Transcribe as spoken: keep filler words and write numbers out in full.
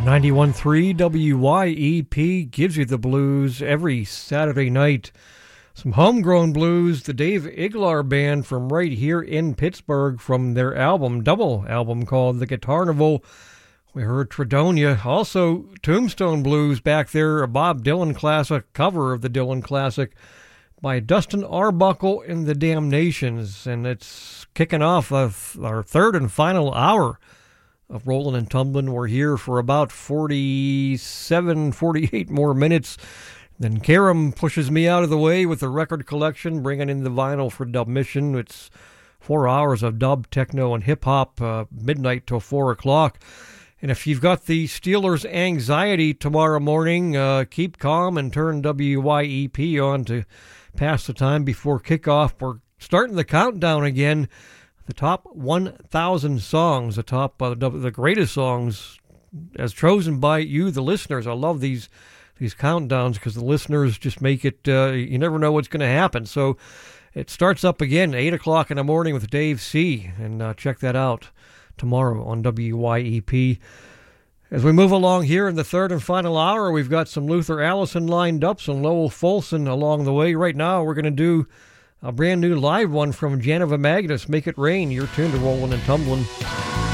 ninety-one point three W Y E P gives you the blues every Saturday night. Some homegrown blues, the Dave Iglar Band from right here in Pittsburgh from their album, double album called The Guitarnival. We heard Tredonia. Also, Tombstone Blues back there, a Bob Dylan classic, cover of the Dylan classic by Dustin Arbuckle and the Damnations. And it's kicking off our third and final hour of Rollin' and Tumblin'. We're here for about forty-seven, forty-eight more minutes. Then Karam pushes me out of the way with the record collection, bringing in the vinyl for Dub Mission. It's four hours of dub, techno, and hip-hop, uh, midnight till four o'clock. And if you've got the Steelers anxiety tomorrow morning, uh, keep calm and turn W Y E P on to pass the time before kickoff. We're starting the countdown again. The top one thousand songs, the top uh, the greatest songs as chosen by you, the listeners. I love these these countdowns because the listeners just make it, uh, you never know what's going to happen. So it starts up again, eight o'clock in the morning with Dave C. And uh, check that out tomorrow on W Y E P. As we move along here in the third and final hour, we've got some Luther Allison lined up, some Lowell Fulson along the way. Right now, we're going to do a brand new live one from Janova Magnus, Make It Rain. You're tuned to Rollin' and Tumblin'.